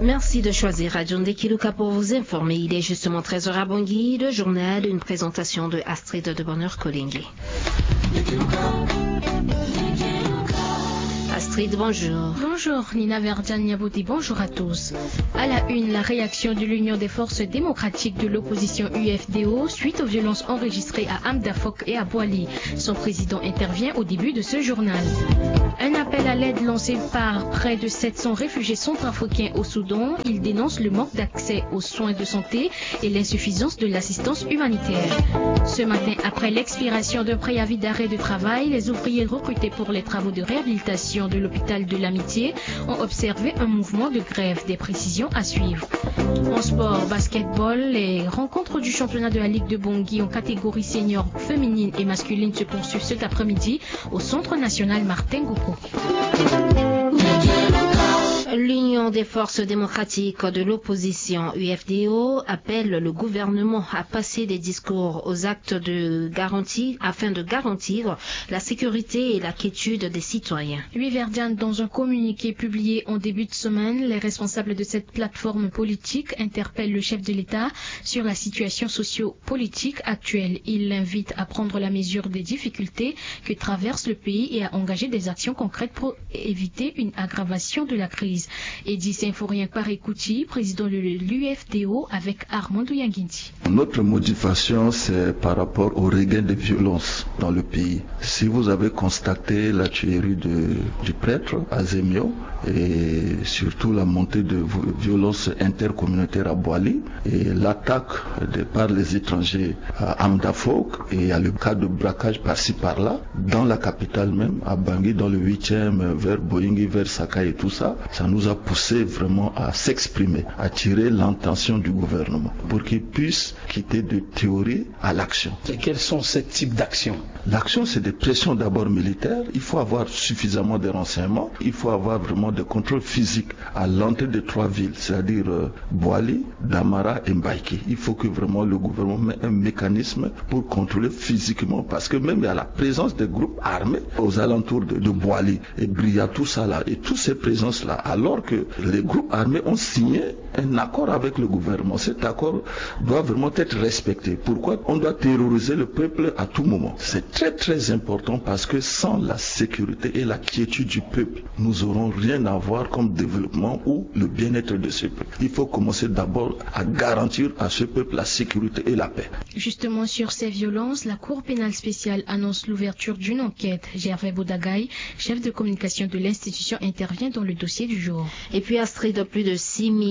Merci de choisir Radio Ndekiluka pour vous informer. Il est justement 13h à Bangui, le journal, une présentation de Astrid de Bonheur Kolingi. Astrid, bonjour. Bonjour Nina Verdian-Niabouti, bonjour à tous. À la une, la réaction de l'Union des forces démocratiques de l'opposition UFDO suite aux violences enregistrées à Amdafok et à Boali. Son président intervient au début de ce journal. Un appel à l'aide lancé par près de 700 réfugiés centrafricains au Soudan. Ils dénoncent le manque d'accès aux soins de santé et l'insuffisance de l'assistance humanitaire. Ce matin, après l'expiration d'un préavis d'arrêt de travail, les ouvriers recrutés pour les travaux de réhabilitation de l'hôpital de l'Amitié ont observé un mouvement de grève. Des précisions à suivre. En sport, basketball, les rencontres du championnat de la Ligue de Bangui en catégorie senior féminine et masculine se poursuivent cet après-midi au Centre national Martin Goukou. L'Union des forces démocratiques de l'opposition UFDO appelle le gouvernement à passer des discours aux actes de garantie afin de garantir la sécurité et la quiétude des citoyens. Louis Verdian, dans un communiqué publié en début de semaine, les responsables de cette plateforme politique interpellent le chef de l'État sur la situation socio-politique actuelle. Ils l'invitent à prendre la mesure des difficultés que traverse le pays et à engager des actions concrètes pour éviter une aggravation de la crise. Edi Symphorien Parekouti, président de l'UFDO, avec Armando Yanguinti. Notre motivation, c'est par rapport au regain de violence dans le pays. Si vous avez constaté la tuerie du prêtre Azemio et surtout la montée de violences intercommunautaires à Boali et l'attaque par les étrangers à Amdafok et à le cas de braquage par-ci par-là, dans la capitale même, à Bangui, dans le 8e, vers Boyingi, vers Sakai et tout ça, ça nous a poussé vraiment à s'exprimer, à tirer l'intention du gouvernement pour qu'il puisse quitter de théorie à l'action. Et quels sont ces types d'actions? L'action, c'est des pressions d'abord militaires. Il faut avoir suffisamment de renseignements. Il faut avoir vraiment des contrôles physiques à l'entrée des 3 villes, c'est-à-dire Boali, Damara et Mbaïki. Il faut que vraiment le gouvernement mette un mécanisme pour contrôler physiquement, parce que même il y a la présence des groupes armés aux alentours de Boali et Bria, tout ça là, et toutes ces présences-là, alors que les groupes armés ont signé un accord avec le gouvernement. Cet accord doit vraiment être respecté. Pourquoi on doit terroriser le peuple à tout moment? C'est très très important, parce que sans la sécurité et la quiétude du peuple, nous n'aurons rien à voir comme développement ou le bien-être de ce peuple. Il faut commencer d'abord à garantir à ce peuple la sécurité et la paix. Justement, sur ces violences, la Cour pénale spéciale annonce l'ouverture d'une enquête. Gervais Bodagaï, chef de communication de l'institution, intervient dans le dossier du jour. Et puis Astrid, plus de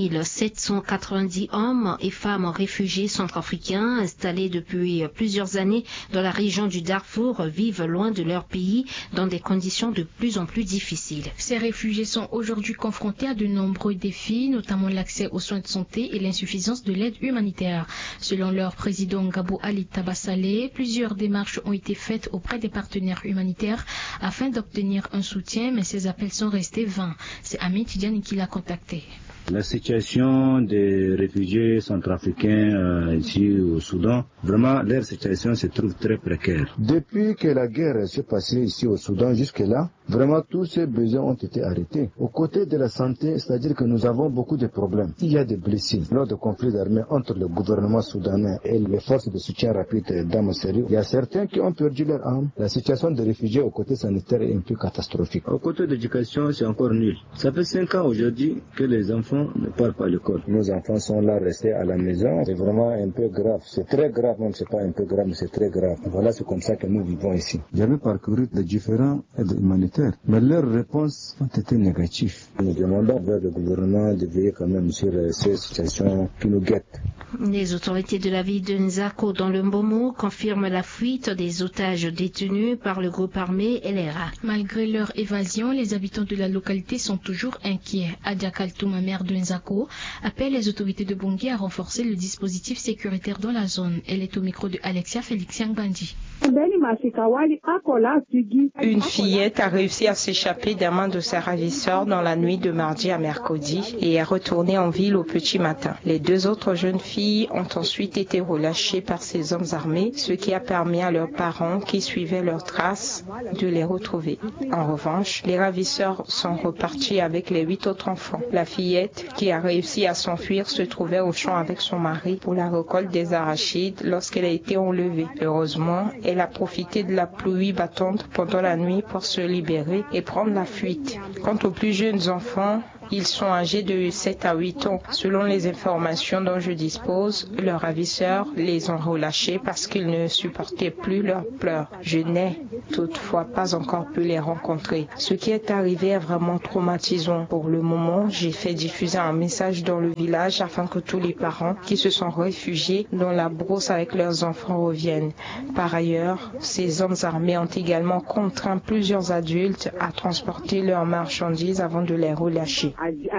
6790 hommes et femmes réfugiés centrafricains installés depuis plusieurs années dans la région du Darfour vivent loin de leur pays dans des conditions de plus en plus difficiles. Ces réfugiés sont aujourd'hui confrontés à de nombreux défis, notamment l'accès aux soins de santé et l'insuffisance de l'aide humanitaire. Selon leur président Gabo Ali Tabassalé, plusieurs démarches ont été faites auprès des partenaires humanitaires afin d'obtenir un soutien, mais ces appels sont restés vains. C'est Amin Tidiane qui l'a contacté. La situation des réfugiés centrafricains ici au Soudan, vraiment leur situation se trouve très précaire. Depuis que la guerre s'est passée ici au Soudan jusque-là, vraiment tous ces besoins ont été arrêtés. Aux côtés de la santé, c'est-à-dire que nous avons beaucoup de problèmes. Il y a des blessés. Lors de conflits armés entre le gouvernement soudanais et les forces de soutien rapide d'Amoseri, il y a certains qui ont perdu leur âme. La situation des réfugiés au côté sanitaire est un peu catastrophique. Au côté de l'éducation, c'est encore nul. Ça fait 5 ans aujourd'hui que les enfants ne partent pas à l'école. Nos enfants sont là restés à la maison. C'est vraiment un peu grave. C'est très grave, même c'est pas un peu grave, mais c'est très grave. Voilà, c'est comme ça que nous vivons ici. J'avais parcouru les différents aides humanitaires, mais leurs réponses ont été négatives. Nous demandons vers le gouvernement de veiller quand même sur ces situations qui nous guettent. Les autorités de la ville de Nzako dans le Mbomo confirment la fuite des otages détenus par le groupe armé LRA. Malgré leur évasion, les habitants de la localité sont toujours inquiets. Adia Kaltouma, maire de Nzako, appelle les autorités de Bangui à renforcer le dispositif sécuritaire dans la zone. Elle est au micro de Alexia Félix Yangbandi. Une fillette a réussi à s'échapper des mains de ses ravisseurs dans la nuit de mardi à mercredi et est retournée en ville au petit matin. Les 2 autres jeunes filles ont ensuite été relâchées par ces hommes armés, ce qui a permis à leurs parents qui suivaient leurs traces de les retrouver. En revanche, les ravisseurs sont repartis avec les 8 autres enfants. La fillette, qui a réussi à s'enfuir, se trouvait au champ avec son mari pour la récolte des arachides lorsqu'elle a été enlevée. Heureusement, elle a profité de la pluie battante pendant la nuit pour se libérer et prendre la fuite. Quant aux plus jeunes enfants, ils sont âgés de 7 à 8 ans. Selon les informations dont je dispose, leurs ravisseurs les ont relâchés parce qu'ils ne supportaient plus leurs pleurs. Je n'ai toutefois pas encore pu les rencontrer. Ce qui est arrivé est vraiment traumatisant. Pour le moment, j'ai fait diffuser un message dans le village afin que tous les parents qui se sont réfugiés dans la brousse avec leurs enfants reviennent. Par ailleurs, ces hommes armés ont également contraint plusieurs adultes à transporter leurs marchandises avant de les relâcher.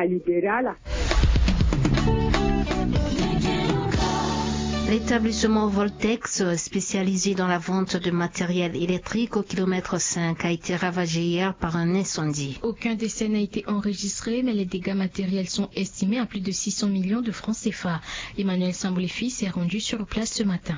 L'établissement Voltex, spécialisé dans la vente de matériel électrique au kilomètre 5, a été ravagé hier par un incendie. Aucun décès n'a été enregistré, mais les dégâts matériels sont estimés à plus de 600 millions de francs CFA. Emmanuel Samboulé-Fils s'est rendu sur place ce matin.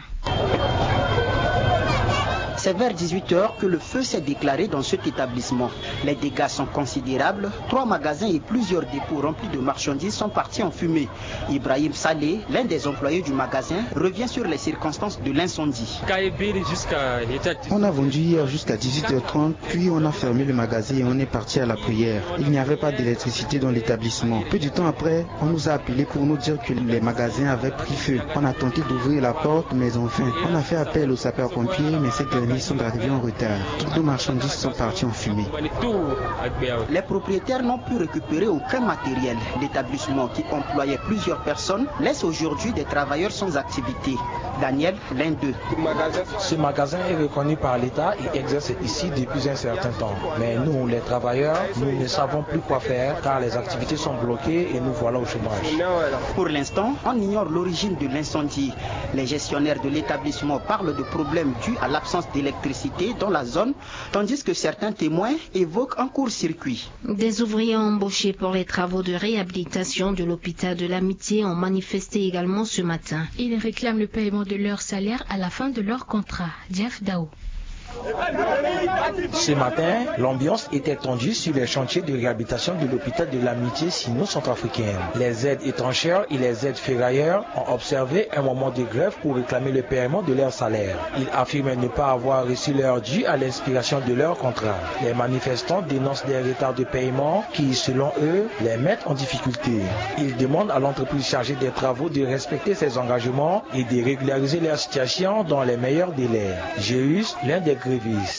C'est vers 18h que le feu s'est déclaré dans cet établissement. Les dégâts sont considérables. 3 magasins et plusieurs dépôts remplis de marchandises sont partis en fumée. Ibrahim Saleh, l'un des employés du magasin, revient sur les circonstances de l'incendie. On a vendu hier jusqu'à 18h30, puis on a fermé le magasin et on est parti à la prière. Il n'y avait pas d'électricité dans l'établissement. Peu de temps après, on nous a appelés pour nous dire que les magasins avaient pris feu. On a tenté d'ouvrir la porte, mais enfin, on a fait appel aux sapeurs-pompiers, mais ces derniers sont arrivés en retard. Toutes nos marchandises sont parties en fumée. Les propriétaires n'ont pu récupérer aucun matériel. L'établissement, qui employait plusieurs personnes, laisse aujourd'hui des travailleurs sans activité. Daniel, l'un d'eux. Ce magasin est reconnu par l'État et exerce ici depuis un certain temps. Mais nous, les travailleurs, nous ne savons plus quoi faire car les activités sont bloquées et nous voilà au chômage. Pour l'instant, on ignore l'origine de l'incendie. Les gestionnaires de l'établissement parlent de problèmes dus à l'absence d'électricité dans la zone, tandis que certains témoins évoquent un court-circuit. Des ouvriers embauchés pour les travaux de réhabilitation de l'hôpital de l'Amitié ont manifesté également ce matin. Ils réclament le paiement de leur salaire à la fin de leur contrat. Jeff Dao. Ce matin, l'ambiance était tendue sur les chantiers de réhabilitation de l'hôpital de l'Amitié sino-centrafricaine. Les aides étrangères et les aides ferrailleurs ont observé un moment de grève pour réclamer le paiement de leur salaire. Ils affirment ne pas avoir reçu leur dû à l'expiration de leur contrat. Les manifestants dénoncent des retards de paiement qui, selon eux, les mettent en difficulté. Ils demandent à l'entreprise chargée des travaux de respecter ses engagements et de régulariser leur situation dans les meilleurs délais. Jéus, l'un des grévistes.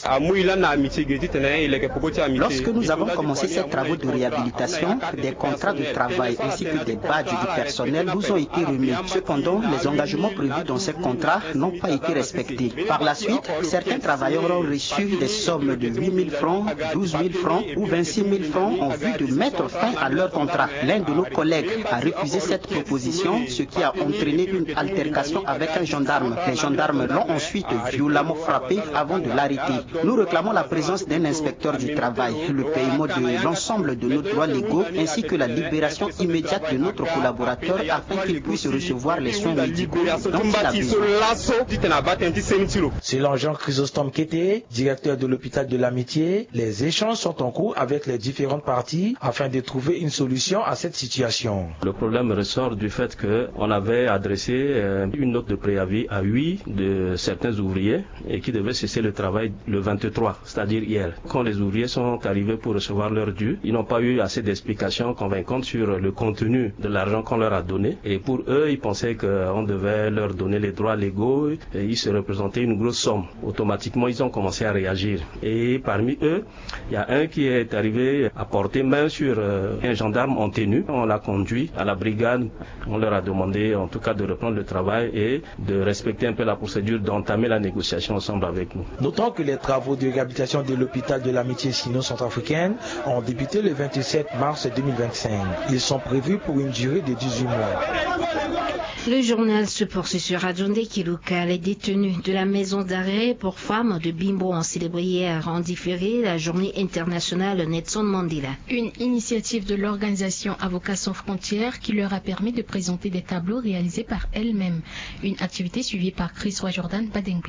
Lorsque nous avons commencé ces travaux de réhabilitation, des contrats de travail ainsi que des badges du personnel nous ont été remis. Cependant, les engagements prévus dans ces contrats n'ont pas été respectés. Par la suite, certains travailleurs ont reçu des sommes de 8 000 francs, 12 000 francs ou 26 000 francs en vue de mettre fin à leur contrat. L'un de nos collègues a refusé cette proposition, ce qui a entraîné une altercation avec un gendarme. Les gendarmes l'ont ensuite violemment frappé avant de l'arrêter. Nous réclamons la présence d'un inspecteur du travail, le paiement de l'ensemble de nos droits légaux ainsi que la libération immédiate de notre collaborateur afin qu'il puisse recevoir les soins médicaux dont il a besoin. Selon Jean Chrysostome Kété, directeur de l'hôpital de l'Amitié, les échanges sont en cours avec les différentes parties afin de trouver une solution à cette situation. Le problème ressort du fait qu'on avait adressé une note de préavis à 8 de certains ouvriers et qui devaient cesser le travail le 23, c'est-à-dire hier. Quand les ouvriers sont arrivés pour recevoir leur dû, ils n'ont pas eu assez d'explications convaincantes sur le contenu de l'argent qu'on leur a donné. Et pour eux, ils pensaient qu'on devait leur donner les droits légaux et ils se représentaient une grosse somme. Automatiquement, ils ont commencé à réagir. Et parmi eux, il y a un qui est arrivé à porter main sur un gendarme en tenue. On l'a conduit à la brigade. On leur a demandé en tout cas de reprendre le travail et de respecter un peu la procédure, d'entamer la négociation ensemble avec nous. Notons que les travaux de réhabilitation de l'hôpital de l'amitié sino-centrafricaine ont débuté le 27 mars 2025. Ils sont prévus pour une durée de 18 mois. Le journal se poursuit sur Radio Ndekiluka. Les détenus de la maison d'arrêt pour femmes de Bimbo ont célébré hier en différé la journée internationale Nelson Mandela. Une initiative de l'organisation Avocats sans frontières qui leur a permis de présenter des tableaux réalisés par elles-mêmes. Une activité suivie par Chris Jordan Badengbe.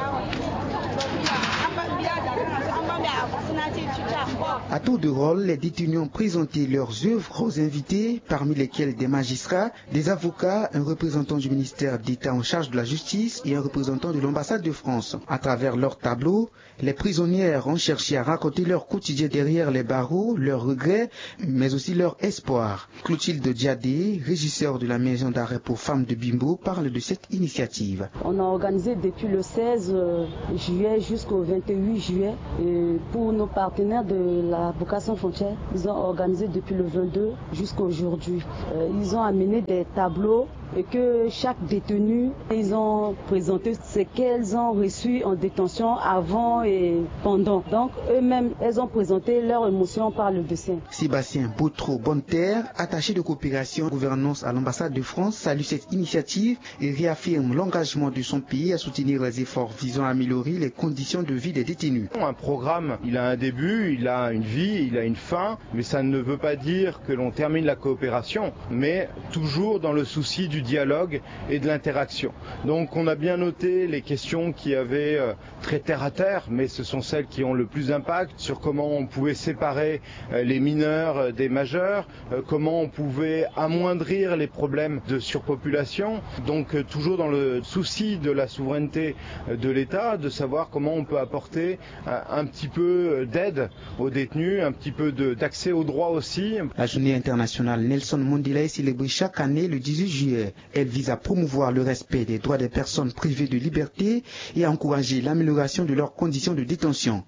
À tour de rôle, les détenus ont présenté leurs œuvres aux invités, parmi lesquels des magistrats, des avocats, un représentant du ministère d'État en charge de la justice et un représentant de l'ambassade de France. À travers leurs tableaux, les prisonnières ont cherché à raconter leur quotidien derrière les barreaux, leurs regrets, mais aussi leurs espoirs. Clotilde Diadé, régisseur de la maison d'arrêt pour femmes de Bimbo, parle de cette initiative. On a organisé depuis le 16 juillet jusqu'au 28 juillet et pour nos partenaires de l'Avocats sans frontières, ils ont organisé depuis le 22 jusqu'à aujourd'hui. Ils ont amené des tableaux et que chaque détenu, ils ont présenté ce qu'elles ont reçu en détention avant et pendant. Donc eux-mêmes, elles ont présenté leurs émotions par le dessin. Sébastien Boutreau-Bonneterre, attaché de coopération gouvernance à l'ambassade de France, salue cette initiative et réaffirme l'engagement de son pays à soutenir les efforts visant à améliorer les conditions de vie des détenus. Un programme, il a un début, il a une vie, il a une fin, mais ça ne veut pas dire que l'on termine la coopération, mais toujours dans le souci du dialogue et de l'interaction. Donc on a bien noté les questions qui avaient très terre à terre, mais ce sont celles qui ont le plus d'impact sur comment on pouvait séparer les mineurs des majeurs, comment on pouvait amoindrir les problèmes de surpopulation. Donc toujours dans le souci de la souveraineté de l'État, de savoir comment on peut apporter un petit peu d'aide aux détenus, un petit peu d'accès aux droits aussi. La journée internationale Nelson Mandela est célébrée chaque année le 18 juillet. Elle vise à promouvoir le respect des droits des personnes privées de liberté et à encourager l'amélioration de leurs conditions de détention.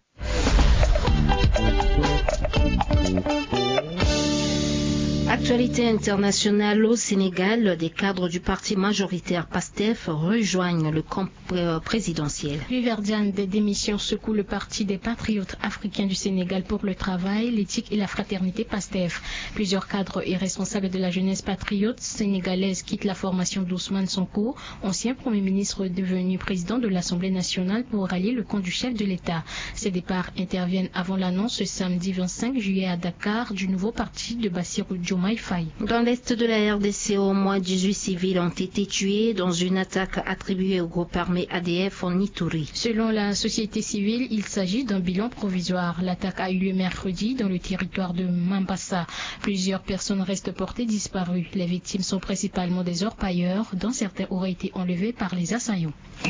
Actualité internationale au Sénégal, des cadres du parti majoritaire PASTEF rejoignent le camp présidentiel. Viverdiane, des démissions secouent le parti des patriotes africains du Sénégal pour le travail, l'éthique et la fraternité PASTEF. Plusieurs cadres et responsables de la jeunesse patriote sénégalaise quittent la formation d'Ousmane Sonko, ancien premier ministre devenu président de l'Assemblée nationale, pour rallier le camp du chef de l'État. Ces départs interviennent avant l'annonce ce samedi 25 juillet à Dakar du nouveau parti de Bassirou Diomaye Faye. Dans l'est de la RDC, au moins 18 civils ont été tués dans une attaque attribuée au groupe armé ADF en Ituri. Selon la société civile, il s'agit d'un bilan provisoire. L'attaque a eu lieu mercredi dans le territoire de Mambasa. Plusieurs personnes restent portées disparues. Les victimes sont principalement des orpailleurs, dont certains auraient été enlevés par les assaillants.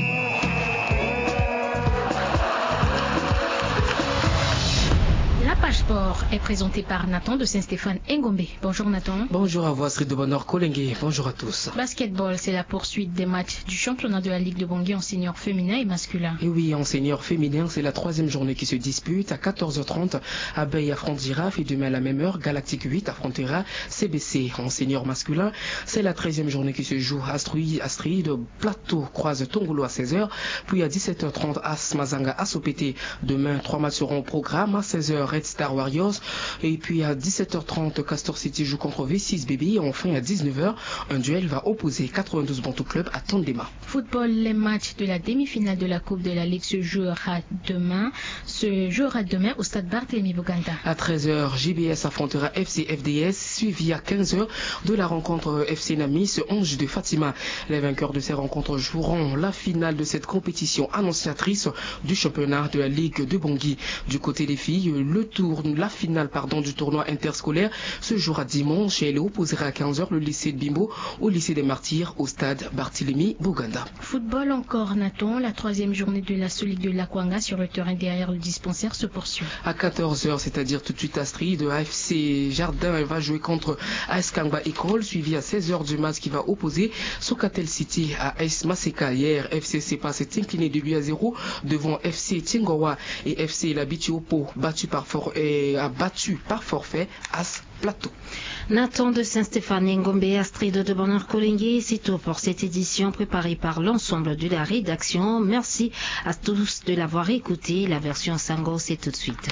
La page sport est présentée par Nathan de Saint-Stéphane Ngombe. Bonjour Nathan. Bonjour à vous Astrid de Bonheur Kolengue. Bonjour à tous. Basketball, c'est la poursuite des matchs du championnat de la Ligue de Bangui en senior féminin et masculin. Et oui, en senior féminin, c'est la troisième journée qui se dispute. À 14h30, Abeille affronte Giraffe et demain à la même heure, Galactique 8 affrontera CBC. En senior masculin, c'est la 13e journée qui se joue. Astrid Plateau croise Tongolo à 16h, puis à 17h30, As Mazanga à Sopété. Demain, 3 matchs seront au programme. À 16h, Red Star Warriors, et puis à 17h30 Castor City joue contre V6 Baby, et enfin à 19h un duel va opposer 92 Bantou Club à Tondema. Football, les matchs de la demi-finale de la Coupe de la Ligue se jouera demain au stade Barthélemy Boganda. À 13h, JBS affrontera FC FDS, suivi à 15h de la rencontre FC Namis, Ange de Fatima. Les vainqueurs de ces rencontres joueront la finale de cette compétition annonciatrice du championnat de la Ligue de Bangui. Du côté des filles, la finale du tournoi interscolaire se jouera dimanche et elle opposera à 15h le lycée de Bimbo au lycée des Martyrs au stade Barthélemy Boganda. Football encore, Nathan, la 3e journée de la Solique de Lakwanga sur le terrain derrière le dispensaire se poursuit. À 14h, c'est-à-dire tout de suite Astrid, AFC Jardin va jouer contre AS Kangba École, suivi à 16h du match qui va opposer Socatel City à AS Maseka. Hier, FC Sepa s'est incliné de 8-0 devant FC Tingowa et FC Labitiopo, battu par forfait As Plateau. Nathan de Saint-Stéphane, Ngombe, Astrid de Bonheur Kolingui, c'est tout pour cette édition préparée par l'ensemble de la rédaction. Merci à tous de l'avoir écouté. La version Sango, c'est tout de suite.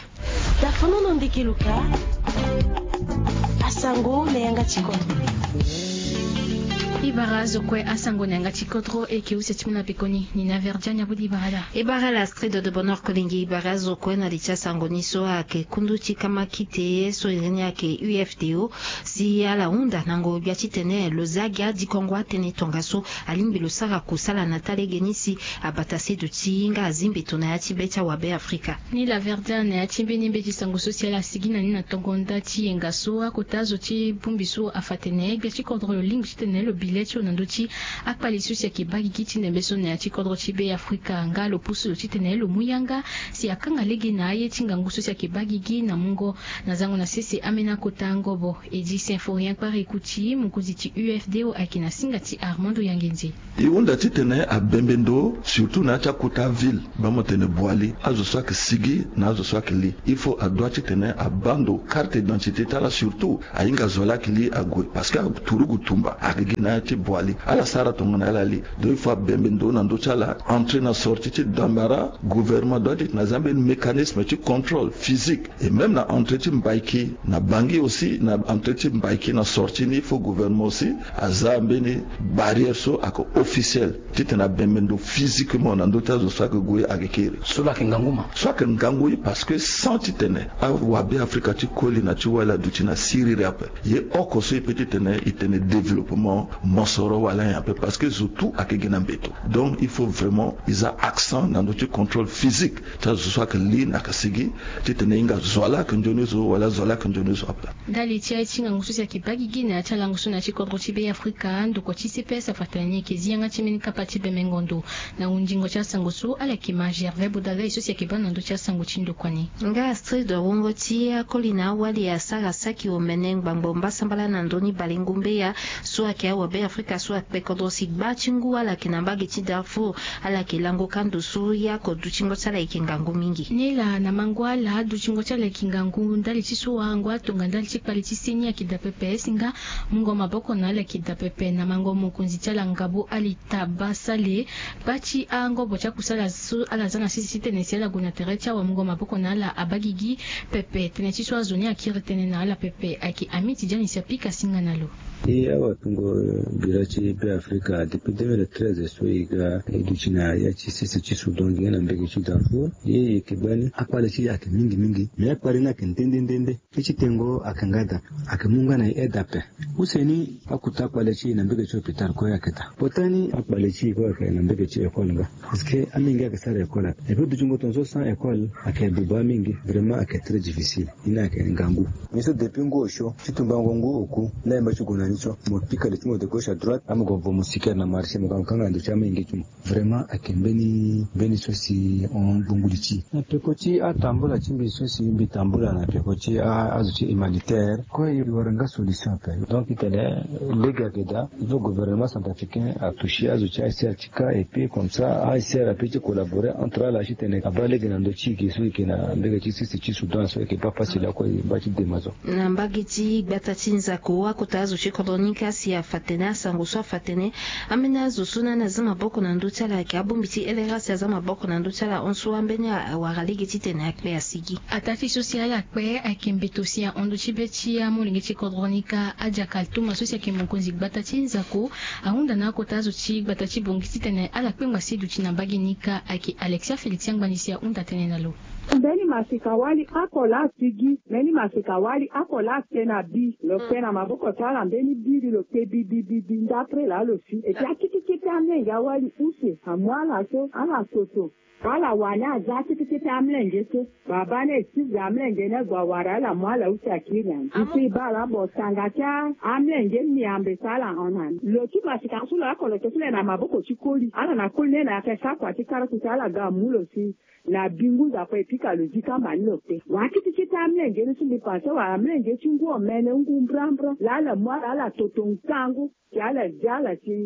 Ibarazo kwe asango nyanga chikotro eke usetimuna pekoni nina verjanya budi barada. Ibara Astrid de Bonheur Kolingui ibarazo kwe na licha sango niso ake kunduchi kama kite so irenia ke UFDO si ala unda nango biachi tene lozaga di kongwa tene tongaso alimbi lo sara kusala natale genisi abatase de tinga azimbe tona ya tibecha wabe Afrika. Ni la verdane ya timbeni beji sango social asigina nina tongonda ti engaso akotazo ti bumbiso afatene biachi kontro link tene lo bilecho nandochi akpalisusi ya kibagi kiti nembeso na yati kodro chibe Afrika ngalo pusu lo chitene lo muyanga si akanga lege na aye tinga ngususi ya kibagi gi na mungo na zango na sisi amena kota ngobo edi sinforien kwa rekuti mukuzi ti UFDO akina singa ti Armando Yangenzi iunda chitene a Bembendo surtout na chakuta ville bamo tene boali azo swak sigi na azo swak li il faut a doit chitene a bando carte d'identité tala surtout a inga zola kili a gwe parce que turugu tumba agina ti boali ala sara tongana ala li deux fois Bembendo nando chala entrée na sortie ti dambara gouvernement doit être na zambe mécanisme ti contrôle physique et même na entrée ti mbaiki na bangi aussi na entrée ti mbaiki na sortie ni il faut gouvernement aussi a zambe ni barrière so ako officiel ti na Bembendo physiquement nando tazo swak gwe agekiri sola kenganguma swak ngangui parce que sans ti tene a wabe Afrika ti koli na ti wala du ti na siri rap ye oko so petit tene itene développement monsoro wala un peu parce que surtout à Kegenambeto. Donc il faut vraiment ils a accent dans notre contrôle physique. Ça soit que l'in akasigi, tu tenais inga zola kunjonezo wala zola kunjonezo apla. Dali tia tinga ngususi ya kibagi gina chala ngusuna chi kodro chibe Afrika ndoko chi CPS afatanye kezianga chimeni kapati bemengondo na unjingo cha sangusu ala kimaji Hervé Bodaga isusi ya kibana ndo cha sangu chindo kwani. Nga Astrid de Wongotia kolina wali ya Sara Saki omeneng bambomba sambala na ndoni balingumbe ya soa kia wabe Afrika soa pekodo sigba chingu ala kinambagi ti Darfur ala kilango kandu suya ko duchingo chala ikingangu mingi. Nila na mangwala duchingo chala ikingangu ndali ti suwa ngwa tonga ndali ti pali ti seni ya kidapepe singa mungo maboko na ala kidapepe na mango mukunzi chala ngabu ali tabasale bachi ango bocha kusala su ala zana sisi tenesi ala gunatere cha wa mungo maboko na ala abagigi pepe tenesi suwa zoni akiri tene na ala pepe aki amiti jani siapika singa nalo. Awa tungo birachi be Afrika depuis 2013 so iga educhina ya sisi chi Sudan ngena mbege chi Darfur ye kibani akwale chi yake mingi me akwale na kendendende kichi tengo akangada akamunga na edape useni akuta kwale chi na mbege chi hospital ko yaketa potani akwale chi ko ka na mbege chi école nga parce que aminga ka sare école et puis dungo tonso sans école akabuba mingi vraiment aka très difficile ina ka ngangu miso depuis ngo sho chitumba ngongo oku na mbacho kuna nicho mopika le timo de gauche à droite amugo musika na marché mo kanga ndo chama ingichuma vraiment akembeni beni sosi on bungulichi na pekoti atambula chimbi sosi mbi tambula na pekoti azuchi humanitaire ko yoranga solution pe donc itale lega keda le gouvernement centrafricain a touché azuchi ACHK et puis comme ça ACR a pu collaborer entre la chitene abale ndo chiki so ikena mbega chisi chi Sudan so ke pas facile ko bati de mazo na mbagiti batatinza ko akutazo chikodonika si afatena sanguso fatene amena zusuna na zama boko na ndutala ke abumbiti elera si zama boko na ndutala onso ambenya waraligi titene akpe asigi atati social akpe akembeto si onduchi beti ya mulingi chikodronika aja kaltuma sosi akemonkonzi batatinza ko aunda na kotazo chi batati bongiti tene ala kpengwa si duchina baginika aki Alexia Felix Yangbanisia unda tene nalo Mbeni masikawali akola sigi, mbeni masikawali akola sena bi, lo pena maboko tala mbeni biri lo pe bi ndapre la lo si. Et ya kiti amne ya wali use, amwala so, ala soso. Wala wana za kiti amlenge so, babane si amlenge na gwa wara la mwala use akira. Isi bala bo sanga cha amlenge mi ambe sala onan. Lo ki masikasula akolo kesule na maboko chikoli, ala na kule na kesa kwa chikara kusala gamulo si. La bingu za kwa epika lojika manilote. Wakiti chita amlenge nusu mipase wa amlenge chungu omene ungu mbrambra. Lala mwala ala totongkangu. Yala jala chi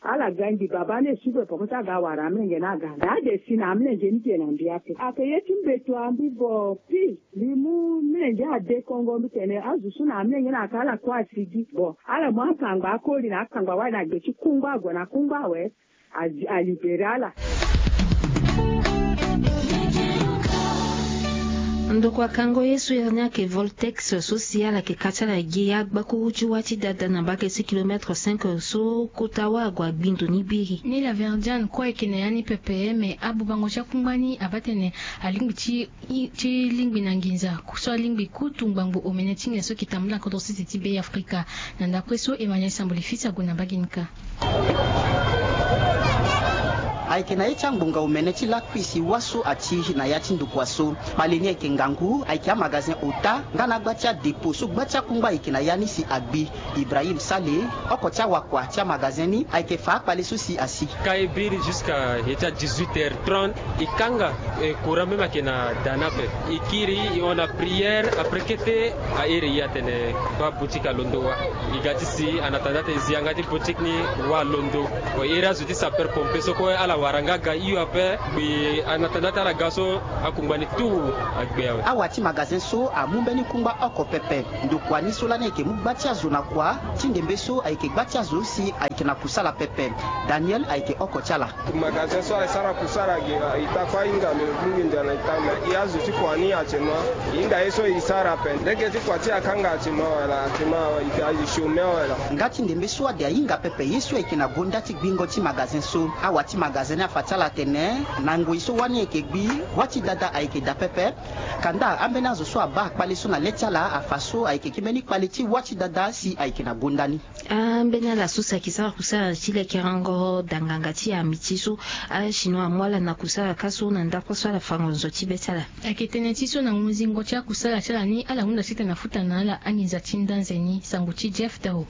ala gandi baba ne sube pokota ga wara mlenge na ga da de sina mlenge nje na mbiake akayeti mbetu ambi bo pi limu mlenge ade kongo mtene azusu na mlenge na kala kwa sigi bo ala mwakangba akoli na akangba wana gechi kungwa go na kungwa we aliberala ndokwa kango yesu yernya ke voltex social ke kachala giya baku uchuwati dada na bake 6 km 5 so kotawa gwa bindu nibiri ni la verdian kwa ikene yani ppm abu bango chakumbani abatene alingbi chi lingbi nanginza kuswa lingbi kutungbangu omene tinga so kitamla koto sisi be Afrika na ndapre so Emmanuel Samboli fisa guna baginka aikena echambunga umenechi la kwisi waso achi na yachi ndukwaso malenye kengangu aikia magazin ota ngana gbacha depo so gbacha kungba ikena yani si agbi Ibrahim Saleh okocha wakwa cha magazini aike fa pale susi asi kaibiri jusqu'à 18h30 ikanga courant même kena danape ikiri on a prière après kete a iriya tene ba boutique londowa igati si anatandate ziangati boutique ni wa londo o ira zuti saper pomper so ko ala waranga ga iyo ape bi anatandata la gaso akumbani tu agbeawe awati magazin so amumbeni kumba okopepe ndokwani sola neke mugbatia zona kwa tindembeso aike gbatia zo si aike na kusala pepe Daniel aike okochala magazin so sara kusala ge itakwa inga me mungi na itama yazo tikwani achema inga eso isara pen ndeke tikwati akanga achema wala achema ikaji shumea wala ngati ndembeso ade inga pepe yesu aike na bonda ti gbingo ti magazin so awati magazin afatala tene nango iso wani ekegbi wati dada aike da pepe kanda ambena zo so aba kpale so na letala afaso aike kimeni kpale ti wati dada si aike na bondani ambena la susa kisara kusara chile kirango dangangati ya mitiso chinois mwala na kusara kaso na ndako so la fangonzo tibetala akitene tiso na muzingo cha kusara chala ni ala hunda sita nafuta na ala aniza tindanzeni sanguchi Jeff Dao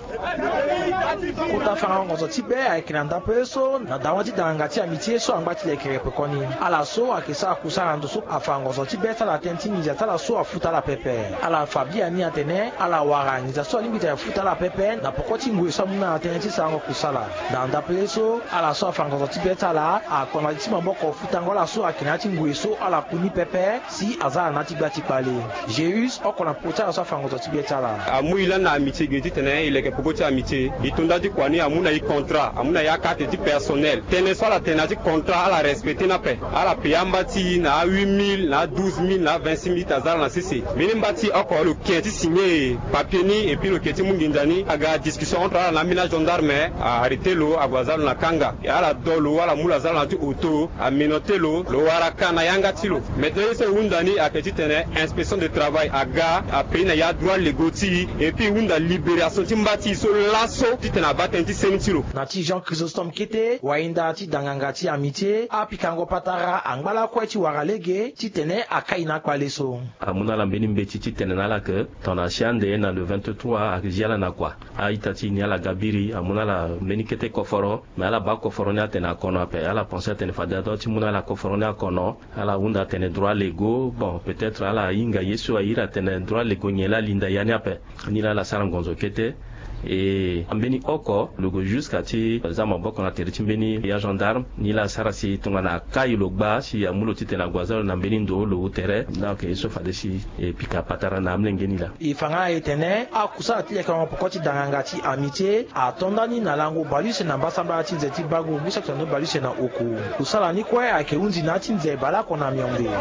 kuta fanga ngozo tibe aikina peso na dawati dangati amitié so angati lekere pekoni ala so akisa kusala ndoso afanga ngozo tibe tala tentini ja tala so afuta la pepe ala fabia ni atene ala wara ni za so limita ya futa la pepe na pokoti ngwe so muna atene ti sango kusala danda peso ala so afanga ngozo tibe tala akona ti maboko futa ngola so akina ti ngwe so ala kuni pepe si azala na ti gbati pale Jeus okona pota so afanga ngozo tibe tala amuila na amitié geti tene ileke pokoti amitié itondadi kwani amuna i contrat amuna ya carte di personnel tene so la tenati contrat ala respecter na pe ala payambati na 8000 na 12000 na 26000 tazala na sisi minimbati oko le kenti signé papier ni et puis le kenti mungindani aga discussion entre la mina gendarme a arrêté lo agwazalo na kanga ala dolo ala mula zala na ti auto a minoté lo waraka na yanga tilo maintenant c'est undani a petit tene inspection de travail aga a pays na ya droit légoti et puis unda libération timbati so lasso titena batenti senitilo nati Jean Chrysostome Kete wainda ti dangangati amitié apikango patara angbala kwa ti waralege titene akaina kwa leso amuna la mbeni mbeti titene na la que ton anciande na le 23 akijiala na kwa aitati ni ala gabiri amuna la mbeni Kete koforo mais ala ba koforo ni atena kono ape ala penser tene fadato ti muna la koforo ni akono ala unda tene droit légaux bon peut-être ala inga yesu aira tene droit légaux nyela linda yani ape ni la sarangonzo Kete et ambeni oko logo jusqu'à ti zama boko na teriti mbeni ya gendarme ni la sarasi tungana kai logba si amulo titena gwazalo na mbeni ndo lo tere donc eso fadesi e pika patara na amlengeni la ifanga etene akusa tile kama pokoti dangangati amitié atondani na lango balise na basamba ti nzeti bago bisa tando balise na oku kusala ni kwa akeunzi na ti nze bala kona miombe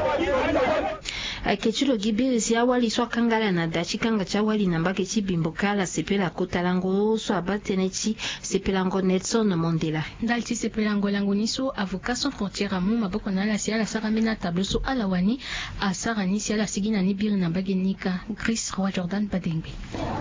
akechulo gibiri si awali so kangala na dachi kanga cha wali na mbake chi bimbokala sepela kotalango so abatene chi sepelango Nelson Mandela ndalti sepelango lango niso avocat sans frontières amu maboko na la si ala saramena tableau so alawani asara ni si ala sigina ni biri na mbage nika Chris Roi Jordan Badengbe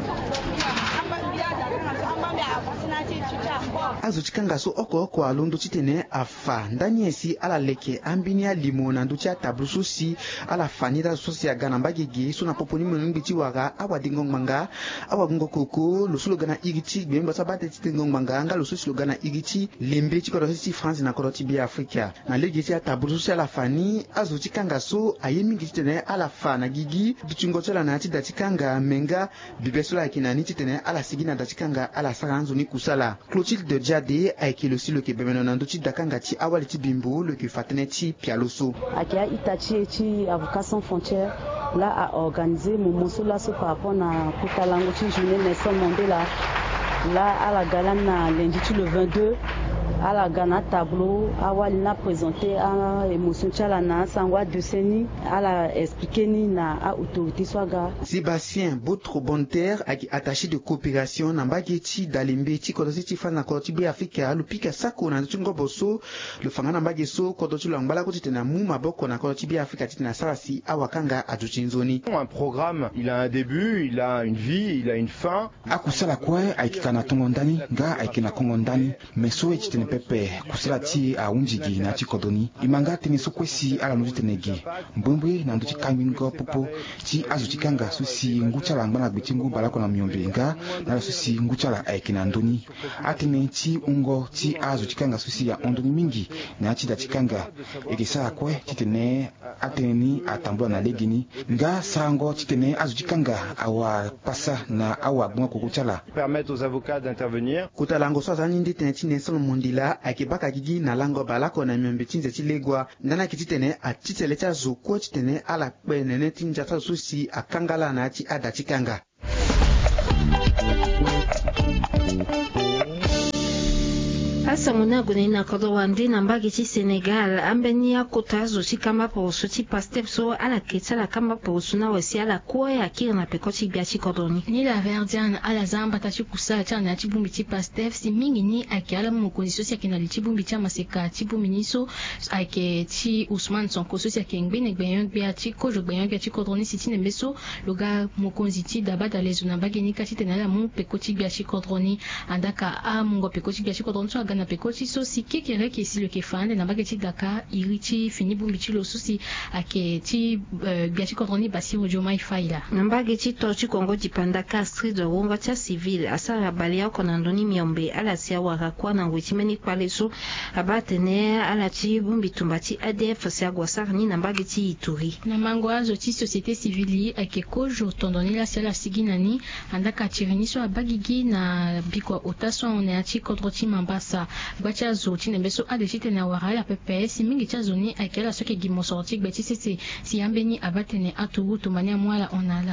azuchikanga so oko alondo titene afa ndani esi ala leke ambini ya limo na nduchi ya tablu so si ala fanira so si agana mbagege so na poponi mwenye ti waga awa dingong manga awa gungo koko lo slogan na igiti bemba sabate ti dingong manga nga lo so slogan na igiti lembe ti koro si France na koro ti bi Afrika na lege ti ya tablu so si ala fani azuchikanga so ayemi titene ala fa na gigi duchingo tsola na ti datikanga menga bibeso la kinani titene ala sigina datikanga ala saranzo ni kusala Clotilde jade aiki le silo ke bemeno nanduchi dakanga ti awali ti bimbo le ke fatene ti pialoso. Akia Itachi ti Avocats Sans Frontières là a organisé mon morceau là par rapport à Koutalango ti journée Nelson Mandela là à la gala na lundi le 22 à la Ghana tableau awali na présenté à émotion chalana sangwa de seni à la expliquer ni na a autorité swaga. Sébastien Botro Bonter attaché de coopération na mbageti dalembe ti kodosi ti fana ko ti be Afrika lu pika sako na tungo boso le fanga na mbageso kodosi langbala ko ti na mu maboko na ko ti be Afrika ti na salasi awakanga ajuchinzoni. Un programme, il a un début, il a une vie, il a une fin. Akusala kwe aikikana tongondani nga aikina kongondani meso etene pepe kusala ti a unjigi na ti kodoni imanga tene so kwesi ala nuti tenegi mbwembwe na nduti kamingo popo ti azuti kanga susi nguchala ngana gbiti ngu balako na miombe nga na susi nguchala aikina ndoni atene ti ungo ti azuti kanga susi ya ondoni mingi na ti dati kanga ekisa kwe titene ateni atambula na legini nga sango titene azuti kanga awa pasa na awa bunga kukuchala permettre aux avocats d'intervenir. Koutalango so azani ndi tene ti Nelson Mandela akibaka gigi na lango balako na miombe ti nze ti legwa ndana kiti tene atitele ti azoko ti tene ala kpe nene ti njata susi akangala na ti adati kanga. Asamuna gunina kodo wande na mbagi ti Senegal ambeni ya kota zo ti kamba poroso ti Pastef so ala ketsa la kamba poroso na wasi ala koe ya kiri na peko ti bia ti kodoni. Ni la verdian ala zamba ta ti kusa ti ana ti bumbi ti Pastef si mingi ni ake ala mokonzi so si ake na li ti bumbi ti amaseka ti bumbi ni so ake ti Ousmane Sonko so si ake ngbene gbeyon gbea ti kojo gbeyon gbea ti kodoni si ti nembe so loga mokonzi ti daba da lezo na mbagi ni kati tena la mu peko ti bia ti kodoni andaka a mungo peko ti bia ti kodoni so aga na pekoti so si kekere ke si le ke fande na bageti daka iriti fini bumbichi lo so si ake ti biati kodroni basi ojo mai faila na bageti torchi Kongo dipanda kastri de wonga tia civil asa balia konandoni miombe ala sia wara kwa na ngwitimeni kwale so abatene ala ti bumbi tumbati ADF sia gwasar ni na bageti Ituri na mango azo ti société civile ake kojo tondoni la sia la siginani andaka tirini so abagigi na bikwa otaso on ati kodroti mambasa bacha zoti nembe so adechite na wara ya PPS mingi cha zoni akela soke gimo sorti gbeti sese si ambeni abatene atugu tumania mwala onala.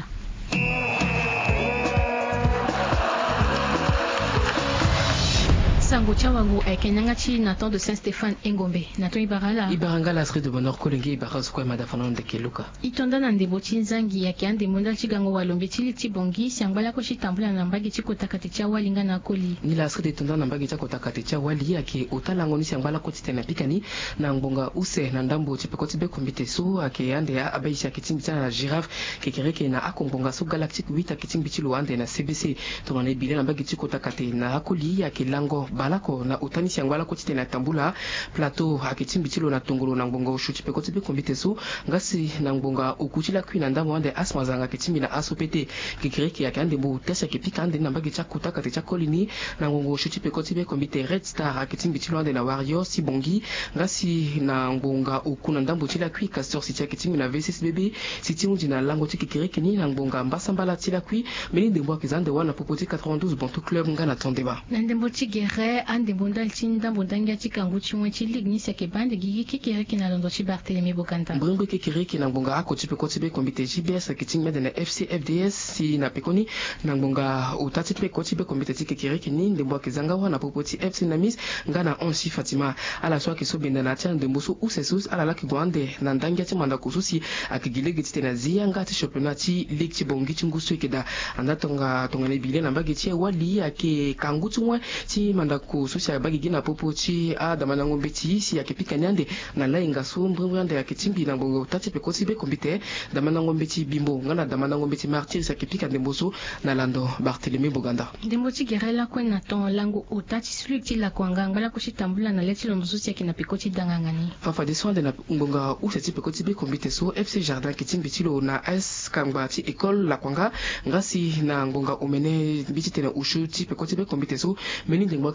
Sango Chawango Kenyanga chi Nathan de Saint-Stéphane Engombe Nathan Ibaranga la street de bonheur kolenge Ibaraz kwa madafana de Keluka Itonda na ndebo chi nzangi yake ande monda chi gango walombe chi liti bongi siangbala ko chi tambula na mbagi chi kotakati cha walinga na koli ni la street itonda na mbagi cha kotakati cha wali yake otalango ni siangbala ko titena pikani na ngonga use na ndambo chi pekoti be kombite so ake ande ya abaisha kitimbi cha na giraffe kekereke na akongonga so galactique 8 akitimbi chi luande na CBC to na bile na mbagi chi kotakati na akoli yake lango balako na utani siangwala ko titena tambula plateau akitimbi chilo na tongolo na ngonga ushuti pe kotibe kombite so ngasi na ngonga ukuchila kwina ndamo ande asma zanga kitimbi na asopete kikireki yake ande bo tesa kipika ande na mbagi cha kutaka te cha kolini na ngonga ushuti pe kotibe kombite red star akitimbi chilo ande na warrior sibongi ngasi na ngonga ukuna ndambo chila kwi castor si cha kitimbi na V6 bebe siti unji na lango tikikireki ni na ngonga mbasambala chila kwi meni ndembo kizande wana popoti 92 bonto club ngana tondeba na ndembo tigere ande bondal tinda bondanga tikangu chimwe chilig ni seke bande gigi kikireki na londo chi Barthélemy Bokanta mbongo kikireki na ngonga ako tipe kotibe kombite JBS kitimbe na FC FDS si na pekoni na ngonga utati tipe kotibe kombite kikireki ni ndembo kizanga wana popoti FC Namis ngana onsi Fatima ala swa kisobenda na tia ndembo so usesus ala laki gwande na ndanga ti manda kususi akigilege tena zia ngati championnat ti ligue ti bongi tingusu ekeda andatonga tongane bile na mbagi ti wali ake kangu tumwe ti manda kususi abagi gina popo ti adamana ngombe ti si akipika nyande na lainga so mbwembwe ande akitimbi na bongo tati pe kotibe kombite damana ngombe ti bimbo ngana damana ngombe ti martyr si akipika ndemboso na lando Barthélemy Boganda ndembo ti gerela ko na ton lango otati sulu ti la kwanga ngala ko tambula na leti londo so si akina pekoti dangangani fafa descendre na ngonga u seti pekoti be kombite so FC Jardin kitimbi ti lo na S kangba ti école la kwanga ngasi na ngonga omene biti tena ushu ti pekoti be kombite so meni ndembo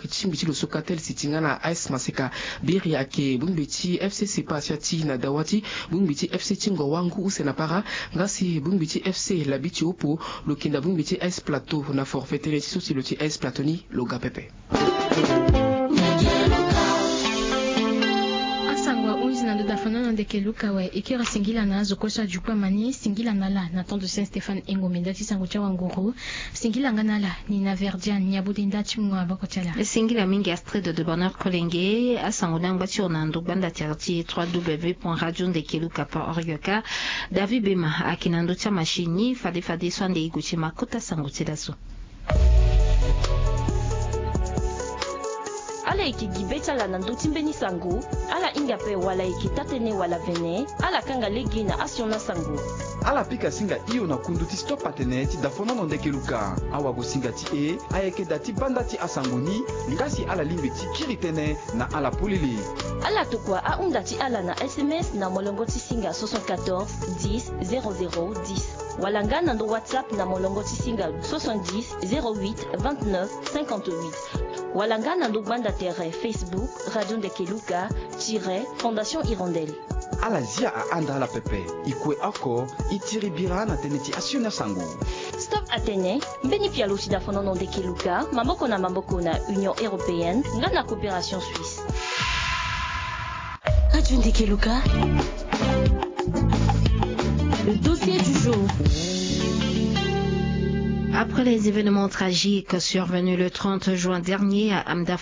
chimbiti lo sokatel sitingana AS Maseka biri ake bungbiti FC Sepasiati na Dawati bungbiti FC Tingo Wangu usena para ngasi bungbiti FC Labiti Opo lokinda bungbiti AS Plateau na forfait sosi loti AS Platoni loga pepe. Dafanana ndeke luka we ikira singila na zokosha jukwa mani singila nala na tando Saint Stéphane Engomenda tisangocha wanguru singila nganala ni na Verdian nyabudinda chimwa bakochala singila mingi Astrid de Bonheur Kolenge asangona ngati onando banda tiarti www.radiondekeluka.org David Bema akinando cha machini fade swande iguchi makota sangotela so ala ikigibeta la nandotimbeni sango ala ingape wala ikitatene wala vene ala kanga legi na asiona sango ala pika singa iyo na kunduti stop pateneti dafona no ndekeluka awa go singa ti ayeke dati bandati asangoni ngasi ala limbeti kiritene na ala polili ala tokwa a undati ala na SMS na molongoti singa 74 10 00 10 walanga nando WhatsApp na molongoti singa 70 08 29 58 walanga nando banda terre Facebook Radio Ndekeluka Fondation Hirondelle ala zia a anda la pepe ikwe ako itiri bira na teneti asiona sango Stop Atene mbeni pia lochida fonono Ndekeluka mamboko na Union Européenne ngana coopération suisse Radio Ndekeluka le dossier du jour. Après les événements tragiques survenus le 30 juin dernier à Amda